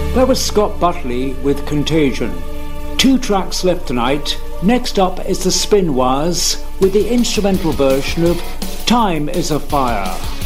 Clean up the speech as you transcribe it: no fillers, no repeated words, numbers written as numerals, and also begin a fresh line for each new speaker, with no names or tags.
That was Scott Butley with Contagion. 2 tracks left tonight. Next up is the Spinwires with the instrumental version of Time is a Fire.